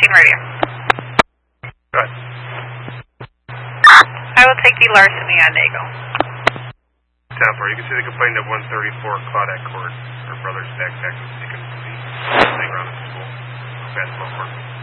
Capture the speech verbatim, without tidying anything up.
fourteen radio. Go ahead. I will take the larceny on Nago. ten four, you can see the complaint at one thirty-four Claudette Court. Her brother's backpack was taken from the playground at the school. Basketball court.